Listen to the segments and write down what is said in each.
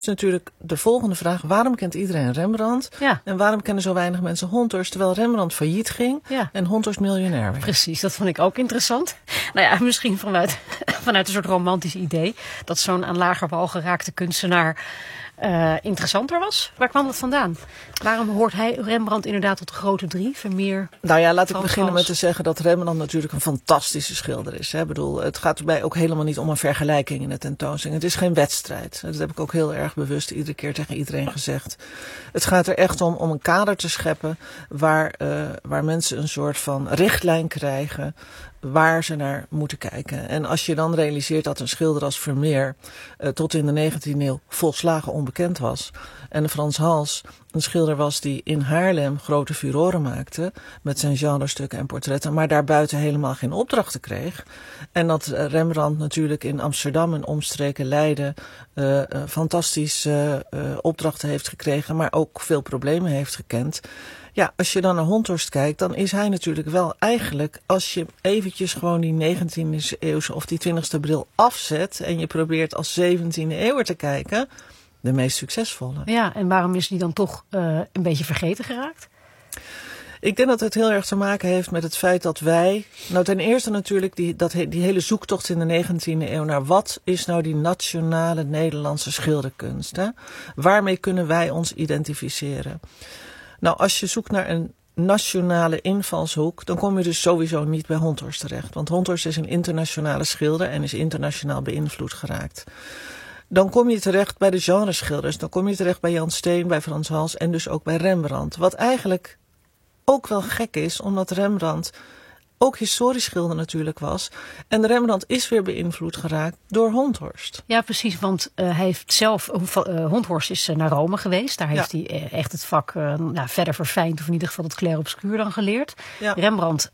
is natuurlijk de volgende vraag. Waarom kent iedereen Rembrandt? Ja. En waarom kennen zo weinig mensen Honthorst, terwijl Rembrandt failliet ging en Honthorst miljonair werd? Precies, dat vond ik ook interessant. Nou ja, misschien vanuit een soort romantisch idee. Dat zo'n aan lager wal geraakte kunstenaar interessanter was. Waar kwam dat vandaan? Waarom hoort Rembrandt inderdaad tot de grote drie? Vermeer, Nou ja, laat ik Frans beginnen met Hals. te zeggen dat Rembrandt natuurlijk een fantastische schilder is. Ik bedoel, het gaat erbij ook helemaal niet om een vergelijking in de tentoonstelling. Het is geen wedstrijd. Dat heb ik ook heel erg bewust iedere keer tegen iedereen gezegd. Het gaat er echt om een kader te scheppen waar mensen een soort van richtlijn krijgen waar ze naar moeten kijken. En als je dan realiseert dat een schilder als Vermeer tot in de 19e eeuw volslagen onbekend was. En Frans Hals een schilder was die in Haarlem grote furoren maakte met zijn genrestukken en portretten, maar daarbuiten helemaal geen opdrachten kreeg. En dat Rembrandt natuurlijk in Amsterdam en omstreken Leiden fantastische opdrachten heeft gekregen, maar ook veel problemen heeft gekend. Ja, als je dan naar Honthorst kijkt, dan is hij natuurlijk wel eigenlijk, als je eventjes gewoon die 19e eeuwse of die 20e bril afzet en je probeert als 17e eeuwer te kijken, de meest succesvolle. Ja, en waarom is die dan toch een beetje vergeten geraakt? Ik denk dat het heel erg te maken heeft met het feit dat wij, nou ten eerste natuurlijk die hele zoektocht in de 19e eeuw naar wat is nou die nationale Nederlandse schilderkunst. Hè? Waarmee kunnen wij ons identificeren? Nou, als je zoekt naar een nationale invalshoek, dan kom je dus sowieso niet bij Honthorst terecht. Want Honthorst is een internationale schilder en is internationaal beïnvloed geraakt. Dan kom je terecht bij de genreschilders. Dan kom je terecht bij Jan Steen, bij Frans Hals en dus ook bij Rembrandt. Wat eigenlijk ook wel gek is, omdat Rembrandt ook historisch schilder natuurlijk was. En Rembrandt is weer beïnvloed geraakt door Honthorst. Ja, precies, want hij heeft zelf, Honthorst is naar Rome geweest. Daar heeft hij echt het vak verder verfijnd, of in ieder geval het clair-obscur dan geleerd. Ja. Rembrandt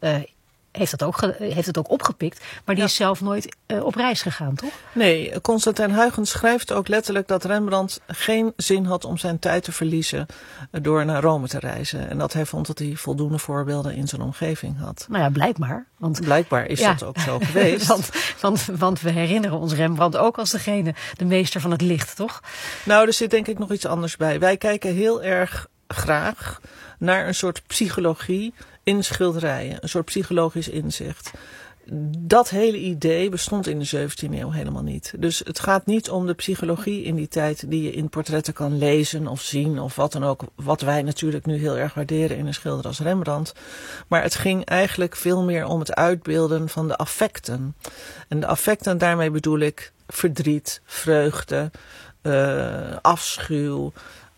heeft het ook opgepikt, maar die is zelf nooit op reis gegaan, toch? Nee, Constantijn Huygens schrijft ook letterlijk dat Rembrandt geen zin had om zijn tijd te verliezen door naar Rome te reizen. En dat hij vond dat hij voldoende voorbeelden in zijn omgeving had. Nou ja, blijkbaar. Want blijkbaar is dat ook zo geweest. want we herinneren ons Rembrandt ook als de meester van het licht, toch? Nou, er zit denk ik nog iets anders bij. Wij kijken heel erg graag naar een soort psychologie in schilderijen, een soort psychologisch inzicht. Dat hele idee bestond in de 17e eeuw helemaal niet. Dus het gaat niet om de psychologie in die tijd die je in portretten kan lezen of zien of wat dan ook, wat wij natuurlijk nu heel erg waarderen in een schilder als Rembrandt. Maar het ging eigenlijk veel meer om het uitbeelden van de affecten. En de affecten, daarmee bedoel ik verdriet, vreugde, afschuw.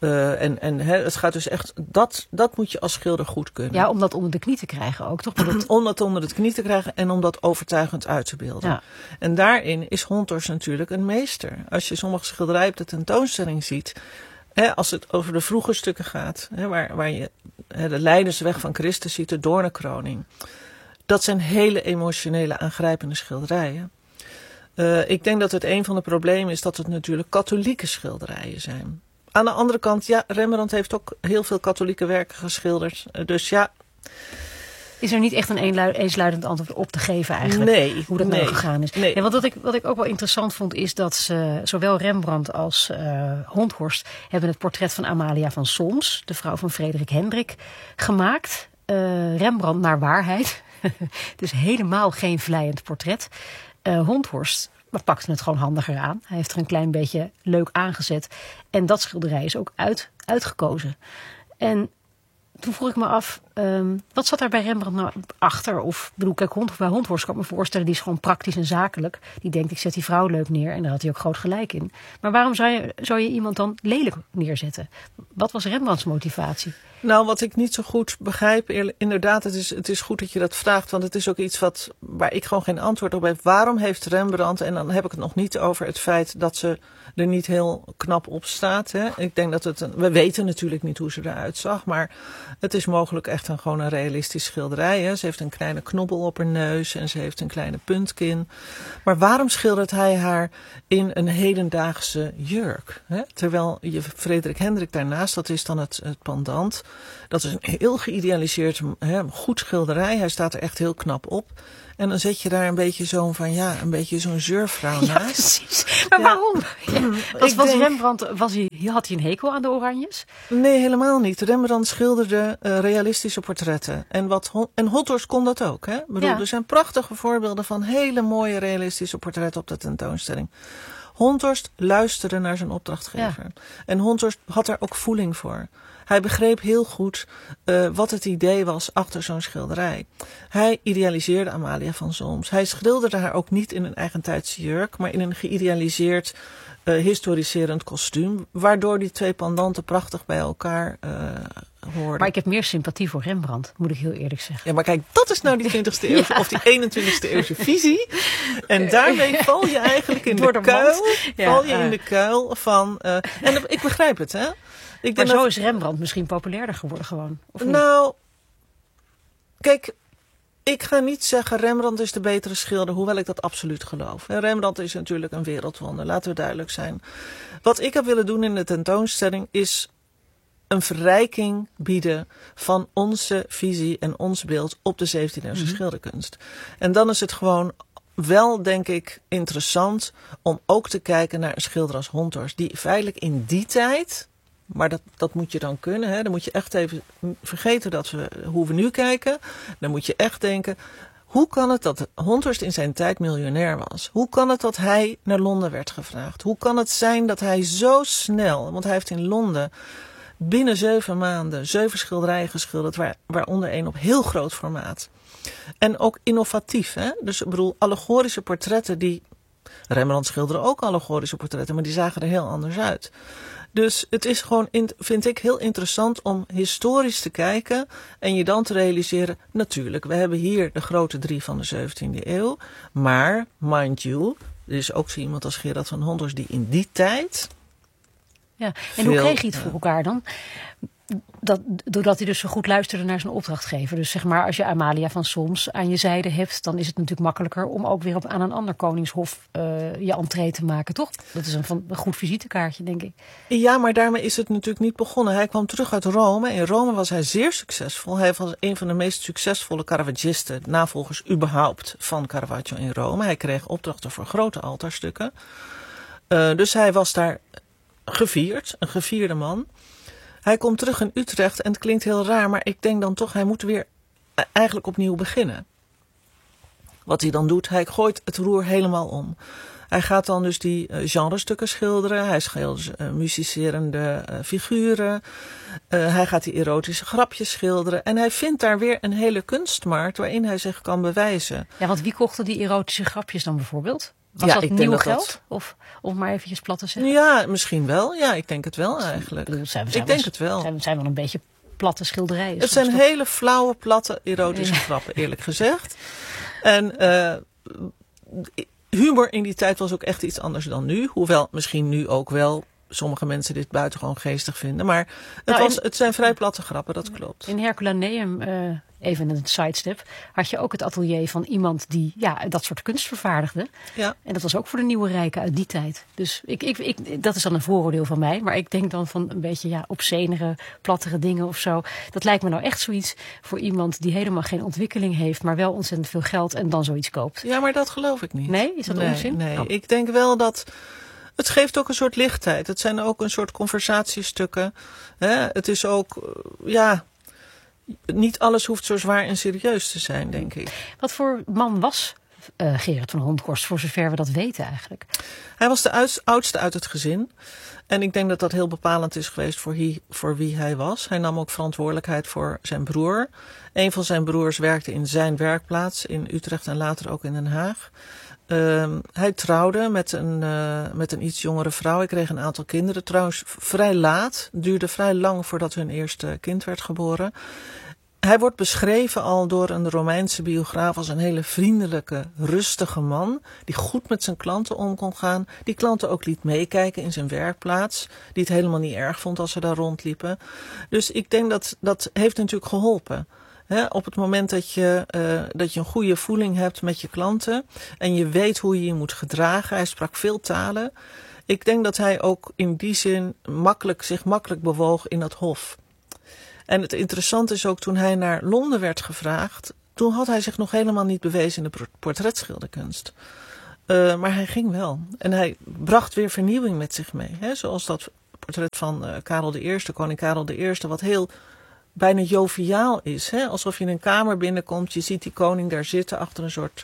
Het gaat dus echt, dat moet je als schilder goed kunnen. Ja, om dat onder de knie te krijgen ook, toch? Om dat onder de knie te krijgen en om dat overtuigend uit te beelden. Ja. En daarin is Honthorst natuurlijk een meester. Als je sommige schilderijen op de tentoonstelling ziet, als het over de vroege stukken gaat, waar je de Lijdensweg van Christus ziet, de Doornenkroning. Dat zijn hele emotionele, aangrijpende schilderijen. Ik denk dat het een van de problemen is dat het natuurlijk katholieke schilderijen zijn. Aan de andere kant, ja, Rembrandt heeft ook heel veel katholieke werken geschilderd. Dus ja. Is er niet echt een eensluidend antwoord op te geven eigenlijk? Nee. Hoe dat nou gegaan is? Nee. Ja, want wat ik ook wel interessant vond is dat zowel Rembrandt als Honthorst hebben het portret van Amalia van Solms, de vrouw van Frederik Hendrik, gemaakt. Rembrandt naar waarheid. Dus helemaal geen vleiend portret. Honthorst pakte het gewoon handiger aan. Hij heeft er een klein beetje leuk aangezet. En dat schilderij is ook uitgekozen. En toen vroeg ik me af, wat zat daar bij Rembrandt nou achter? Of bedoel, kijk, bij Honthorst kan ik me voorstellen, die is gewoon praktisch en zakelijk. Die denkt, ik zet die vrouw leuk neer. En daar had hij ook groot gelijk in. Maar waarom zou je iemand dan lelijk neerzetten? Wat was Rembrandts motivatie? Nou, wat ik niet zo goed begrijp, inderdaad, het is goed dat je dat vraagt, want het is ook iets waar ik gewoon geen antwoord op heb. Waarom heeft Rembrandt, en dan heb ik het nog niet over het feit dat ze er niet heel knap op staat. Hè? Ik denk dat we weten natuurlijk niet hoe ze eruit zag, maar het is mogelijk echt gewoon een realistisch schilderij. Hè? Ze heeft een kleine knobbel op haar neus en ze heeft een kleine puntkin. Maar waarom schildert hij haar in een hedendaagse jurk? Hè? Terwijl je Frederik Hendrik daarnaast, dat is dan het pendant. Dat is een heel geïdealiseerd, goed schilderij. Hij staat er echt heel knap op. En dan zet je daar een beetje zo'n zeurvrouw Ja, naast. precies. Maar waarom? Was Rembrandt, had hij een hekel aan de Oranjes? Nee, helemaal niet. Rembrandt schilderde realistische portretten. En Honthorst kon dat ook. Hè? Ik bedoel, er zijn prachtige voorbeelden van hele mooie realistische portretten op de tentoonstelling. Honthorst luisterde naar zijn opdrachtgever. Ja. En Honthorst had er ook voeling voor. Hij begreep heel goed wat het idee was achter zo'n schilderij. Hij idealiseerde Amalia van Solms. Hij schilderde haar ook niet in een eigentijdse jurk, maar in een geïdealiseerd, historiserend kostuum. Waardoor die twee pendanten prachtig bij elkaar hoorden. Maar ik heb meer sympathie voor Rembrandt, moet ik heel eerlijk zeggen. Ja, maar kijk, dat is nou die 20e eeuwse of die 21e eeuwse visie. En daarmee val je eigenlijk in de kuil. Val je in de kuil van... en ik begrijp het, hè. Maar zo is Rembrandt misschien populairder geworden gewoon. Of niet? Nou, kijk, ik ga niet zeggen Rembrandt is de betere schilder, hoewel ik dat absoluut geloof. Rembrandt is natuurlijk een wereldwonder, laten we duidelijk zijn. Wat ik heb willen doen in de tentoonstelling is een verrijking bieden van onze visie en ons beeld op de 17e eeuwse schilderkunst. En dan is het gewoon wel, denk ik, interessant om ook te kijken naar een schilder als Honthorst, die feitelijk in die tijd... Maar dat moet je dan kunnen. Hè? Dan moet je echt even vergeten hoe we nu kijken. Dan moet je echt denken, hoe kan het dat Honthorst in zijn tijd miljonair was? Hoe kan het dat hij naar Londen werd gevraagd? Hoe kan het zijn dat hij zo snel, want hij heeft in Londen binnen 7 maanden 7 schilderijen geschilderd, waaronder één op heel groot formaat. En ook innovatief. Hè? Dus ik bedoel, allegorische portretten Rembrandt schilderde ook allegorische portretten, maar die zagen er heel anders uit. Dus het is gewoon, vind ik, heel interessant om historisch te kijken en je dan te realiseren, natuurlijk, we hebben hier de grote 3 van de 17e eeuw, maar, mind you, er is ook zo iemand als Gerard van Honthorst die in die tijd... Ja, en hoe kreeg hij het voor elkaar dan? Doordat hij dus zo goed luisterde naar zijn opdrachtgever. Dus zeg maar, als je Amalia van Solms aan je zijde hebt, dan is het natuurlijk makkelijker om ook weer aan een ander koningshof je entree te maken, toch? Dat is een goed visitekaartje, denk ik. Ja, maar daarmee is het natuurlijk niet begonnen. Hij kwam terug uit Rome. In Rome was hij zeer succesvol. Hij was een van de meest succesvolle Caravaggisten, navolgers überhaupt van Caravaggio in Rome. Hij kreeg opdrachten voor grote altaarstukken. Dus hij was daar gevierd, een gevierde man. Hij komt terug in Utrecht en het klinkt heel raar, maar ik denk dan toch, hij moet weer eigenlijk opnieuw beginnen. Wat hij dan doet, hij gooit het roer helemaal om. Hij gaat dan dus die genrestukken schilderen, hij schildert musicerende figuren, hij gaat die erotische grapjes schilderen en hij vindt daar weer een hele kunstmarkt waarin hij zich kan bewijzen. Ja, want wie kochten die erotische grapjes dan bijvoorbeeld? Was dat nieuw geld? Of maar eventjes plat te zeggen? Ja, misschien wel. Ja, ik denk het wel eigenlijk. Ik denk het wel. Het zijn wel een beetje platte schilderijen. Het zijn hele flauwe, platte, erotische grappen, eerlijk gezegd. En humor in die tijd was ook echt iets anders dan nu. Hoewel misschien nu ook wel sommige mensen dit buitengewoon geestig vinden. Maar het zijn vrij platte grappen, dat klopt. In Herculaneum, even een sidestep, had je ook het atelier van iemand die dat soort kunst vervaardigde. Ja. En dat was ook voor de nieuwe rijken uit die tijd. Dus dat is dan een vooroordeel van mij. Maar ik denk dan van een beetje obscenere, plattere dingen of zo. Dat lijkt me nou echt zoiets voor iemand die helemaal geen ontwikkeling heeft, maar wel ontzettend veel geld en dan zoiets koopt. Ja, maar dat geloof ik niet. Nee? Is dat onzin? Nee, ik denk wel dat... Het geeft ook een soort lichtheid. Het zijn ook een soort conversatiestukken. Het is ook, niet alles hoeft zo zwaar en serieus te zijn, denk ik. Wat voor man was Gerard van Honthorst, voor zover we dat weten eigenlijk? Hij was de oudste uit het gezin. En ik denk dat dat heel bepalend is geweest voor wie hij was. Hij nam ook verantwoordelijkheid voor zijn broer. Een van zijn broers werkte in zijn werkplaats in Utrecht en later ook in Den Haag. Hij trouwde met een iets jongere vrouw. Hij kreeg een aantal kinderen. Trouwens vrij laat. Het duurde vrij lang voordat hun eerste kind werd geboren. Hij wordt beschreven al door een Romeinse biograaf als een hele vriendelijke, rustige man. Die goed met zijn klanten om kon gaan. Die klanten ook liet meekijken in zijn werkplaats. Die het helemaal niet erg vond als ze daar rondliepen. Dus ik denk dat heeft natuurlijk geholpen. Op het moment dat je een goede voeling hebt met je klanten en je weet hoe je je moet gedragen. Hij sprak veel talen. Ik denk dat hij ook in die zin zich makkelijk bewoog in dat hof. En het interessante is ook toen hij naar Londen werd gevraagd. toen had hij zich nog helemaal niet bewezen in de portretschilderkunst. Maar hij ging wel. En hij bracht weer vernieuwing met zich mee. Hè? Zoals dat portret van Karel I, koning Karel I, wat heel bijna joviaal is. Hè? Alsof je in een kamer binnenkomt, je ziet die koning daar zitten achter een soort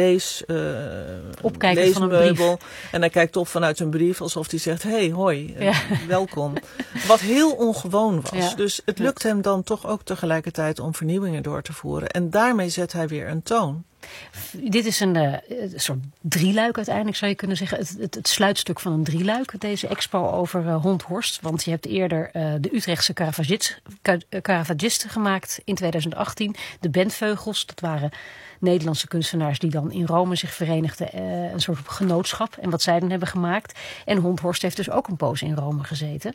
leesmeubel. En hij kijkt op vanuit een brief alsof hij zegt, hey, hoi, welkom. Wat heel ongewoon was. Ja. Dus het lukt hem dan toch ook tegelijkertijd om vernieuwingen door te voeren. En daarmee zet hij weer een toon. Dit is een soort drieluik uiteindelijk, zou je kunnen zeggen. Het sluitstuk van een drieluik, deze expo over Honthorst. Want je hebt eerder de Utrechtse Caravagisten gemaakt in 2018. De Bentveugels, dat waren Nederlandse kunstenaars die dan in Rome zich verenigden. Een soort genootschap en wat zij dan hebben gemaakt. En Honthorst heeft dus ook een poos in Rome gezeten.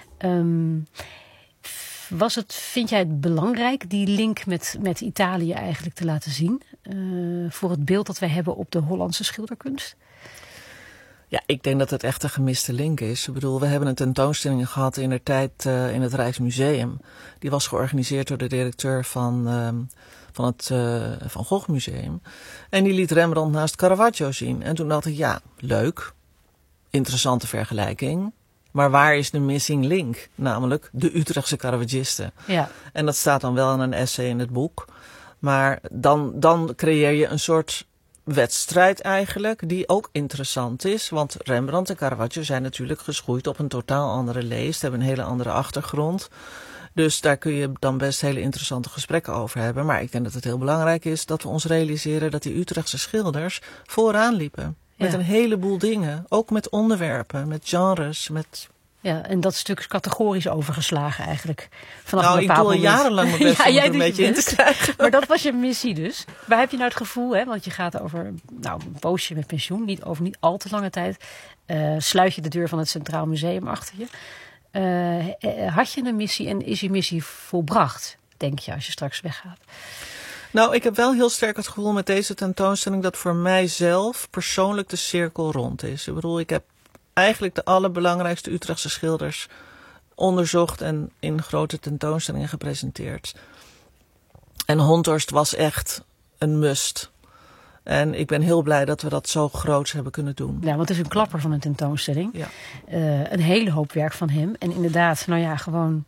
Vind jij het belangrijk die link met Italië eigenlijk te laten zien? Voor het beeld dat wij hebben op de Hollandse schilderkunst? Ja, ik denk dat het echt een gemiste link is. Ik bedoel, we hebben een tentoonstelling gehad in de tijd in het Rijksmuseum. Die was georganiseerd door de directeur van het Van Gogh Museum. En die liet Rembrandt naast Caravaggio zien. En toen dacht ik, ja, leuk. Interessante vergelijking. Maar waar is de missing link? Namelijk de Utrechtse Caravagisten. Ja. En dat staat dan wel in een essay in het boek. Maar dan creëer je een soort wedstrijd eigenlijk, die ook interessant is. Want Rembrandt en Caravaggio zijn natuurlijk geschoeid op een totaal andere leest, hebben een hele andere achtergrond. Dus daar kun je dan best hele interessante gesprekken over hebben. Maar ik denk dat het heel belangrijk is dat we ons realiseren dat die Utrechtse schilders vooraan liepen. Met een heleboel dingen. Ook met onderwerpen, met genres, met... Ja, en dat stuk is categorisch overgeslagen eigenlijk. Vanaf ik doe al jarenlang mijn best om er een beetje in te krijgen. Maar dat was je missie dus. Waar heb je nou het gevoel, hè? Want je gaat over een poosje met pensioen, niet al te lange tijd. Sluit je de deur van het Centraal Museum achter je. Had je een missie en is je missie volbracht, denk je, als je straks weggaat? Nou, ik heb wel heel sterk het gevoel met deze tentoonstelling dat voor mijzelf persoonlijk de cirkel rond is. Ik bedoel, ik heb eigenlijk de allerbelangrijkste Utrechtse schilders onderzocht en in grote tentoonstellingen gepresenteerd. En Honthorst was echt een must. En ik ben heel blij dat we dat zo groots hebben kunnen doen. Ja, want het is een klapper van een tentoonstelling. Ja. Een hele hoop werk van hem. En inderdaad, gewoon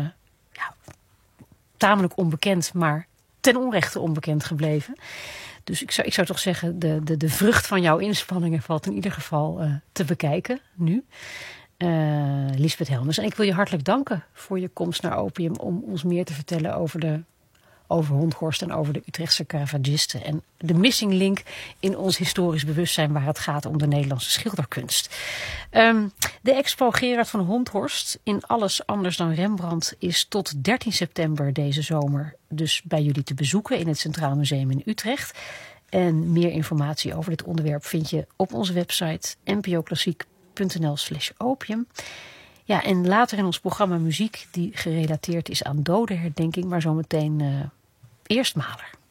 tamelijk onbekend, maar ten onrechte onbekend gebleven. Dus ik zou toch zeggen, de vrucht van jouw inspanningen valt in ieder geval te bekijken nu. Liesbeth Helmers. En ik wil je hartelijk danken voor je komst naar Opium om ons meer te vertellen over Honthorst en over de Utrechtse Caravagisten. En de missing link in ons historisch bewustzijn waar het gaat om de Nederlandse schilderkunst. De expo Gerard van Honthorst in Alles anders dan Rembrandt is tot 13 september deze zomer dus bij jullie te bezoeken in het Centraal Museum in Utrecht. En meer informatie over dit onderwerp vind je op onze website npoklassiek.nl/opium. Ja, en later in ons programma muziek die gerelateerd is aan dodenherdenking, maar zometeen eerst Mahler.